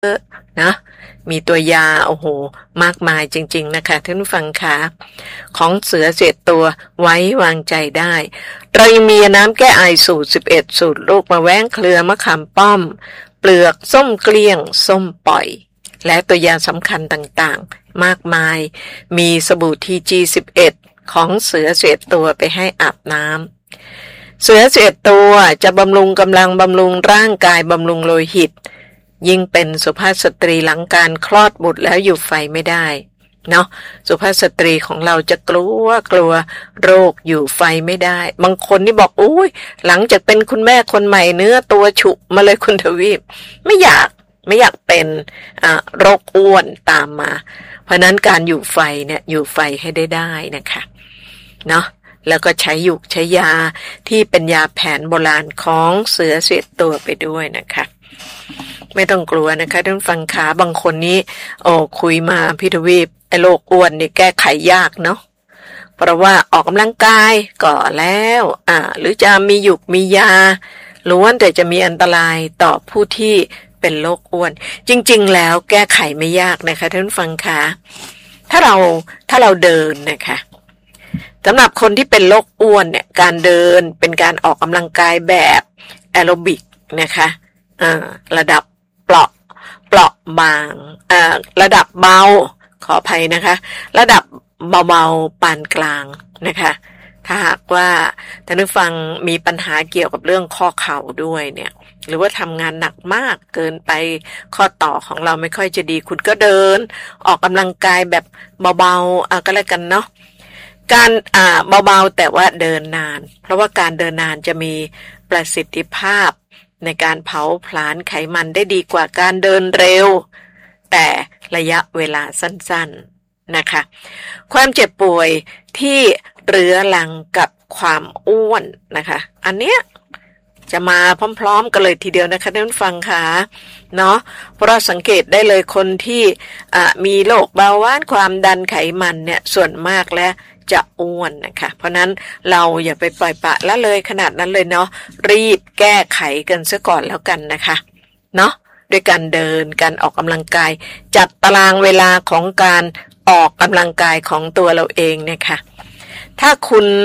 นะมีตัวยาโอ้โหมากมายจริงๆนะคะท่านผู้ฟังคะของเสือ11 ตัวไว้วางใจได้เรายังมีน้ำแก้ไอสูตร11สูตรลูกมะแว้งเครือมะขามป้อมเปลือกส้มเกลี้ยงส้มปล่อยและตัวยาสำคัญต่างๆมากมายมีสบู่ TG11 ของเสือ11 ตัวไปให้อาบน้ำเสือ11 ตัวจะบำรุงกำลังบำรุงร่างกายบำรุงโลหิตยิ่งเป็นสุภาพสตรีหลังการคลอดบุตรแล้วอยู่ไฟไม่ได้เนาะสุภาพสตรีของเราจะกลัวโรคอยู่ไฟไม่ได้บางคนนี่บอกอุ้ยหลังจากเป็นคุณแม่คนใหม่เนื้อตัวฉุมาเลยคุณทวีปไม่อยากเป็นโรคอ้วนตามมาเพราะนั้นการอยู่ไฟเนี่ยอยู่ไฟให้ได้นะคะเนาะแล้วก็ใช้ยาที่เป็นยาแผนโบราณของเสือ11 ตัวไปด้วยนะคะไม่ต้องกลัวนะคะท่านฟังขาบางคนนี้คุยมาพี่ทวีปไอ้โรคอ้วนนี่แก้ไขยากเนาะเพราะว่าออกกำลังกายก็แล้วหรือจะมียาล้วนแต่จะมีอันตรายต่อผู้ที่เป็นโรคอ้วนจริงๆแล้วแก้ไขไม่ยากนะคะท่านฟังขาถ้าเราเดินนะคะสำหรับคนที่เป็นโรคอ้วนเนี่ยการเดินเป็นการออกกำลังกายแบบแอโรบิกนะคะระดับเปราะบางระดับเบาขออภัยนะคะระดับเบาๆปานกลางนะคะถ้าหากว่าท่านผู้ฟังมีปัญหาเกี่ยวกับเรื่องข้อเข่าด้วยเนี่ยหรือว่าทำงานหนักมากเกินไปข้อต่อของเราไม่ค่อยจะดีคุณก็เดินออกกำลังกายแบบเบาๆก็แล้วกันเนาะการเบาๆแต่ว่าเดินนานเพราะว่าการเดินนานจะมีประสิทธิภาพในการเผาผลาญไขมันได้ดีกว่าการเดินเร็วแต่ระยะเวลาสั้นๆนะคะความเจ็บป่วยที่เรื้อรังกับความอ้วนนะคะอันเนี้ยจะมาพร้อมๆกันเลยทีเดียวนะคะท่านผู้ฟังค่ะเนาะเพราะเราสังเกตได้เลยคนที่มีโรคเบาหวานความดันไขมันเนี่ยส่วนมากและจะอ้วนนะคะเพราะนั้นเราอย่าไปปล่อยปละละเลยขนาดนั้นเลยเนาะรีบแก้ไขกันซะก่อนแล้วกันนะคะเนาะด้วยการเดินการออกกำลังกายจัดตารางเวลาของการออกกำลังกายของตัวเราเองเนี่ยค่ะถ้า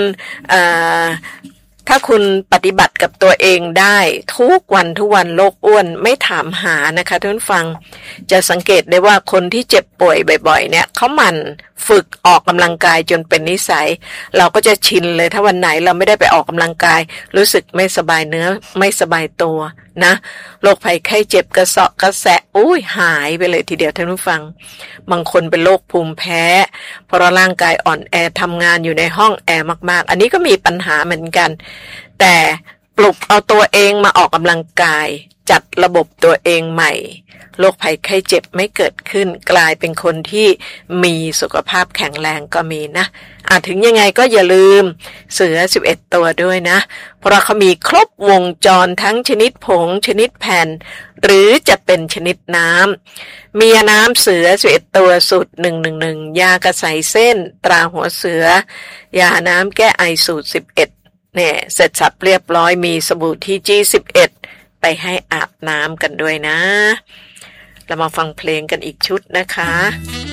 คุณปฏิบัติกับตัวเองได้ทุกวันโรคอ้วนไม่ถามหานะคะท่านฟังจะสังเกตได้ว่าคนที่เจ็บป่วยบ่อยๆเนี่ยเขาหมั่นฝึกออกกำลังกายจนเป็นนิสัยเราก็จะชินเลยถ้าวันไหนเราไม่ได้ไปออกกำลังกายรู้สึกไม่สบายเนื้อไม่สบายตัวนะโรคภัยไข้เจ็บกระเสาะกระแสะหายไปเลยทีเดียวท่านผู้ฟังบางคนเป็นโรคภูมิแพ้เพราะร่างกายอ่อนแอทำงานอยู่ในห้องแอร์มากๆอันนี้ก็มีปัญหาเหมือนกันแต่ปลุกเอาตัวเองมาออกกำลังกายจัดระบบตัวเองใหม่โรคภัยไข้เจ็บไม่เกิดขึ้นกลายเป็นคนที่มีสุขภาพแข็งแรงก็มีนะถึงยังไงก็อย่าลืมเสือ11 ตัวด้วยนะเพราะเขามีครบวงจรทั้งชนิดผงชนิดแผ่นหรือจะเป็นชนิดน้ำมีน้ำเสือ11 ตัวสูตร111ยากระใสเส้นตราหัวเสือยาน้ำแก้ไอสูตร11เนี่ยเสร็จสับเรียบร้อยมีสบู่ที่ G11 ไปให้อาบน้ำกันด้วยนะเรามาฟังเพลงกันอีกชุดนะคะ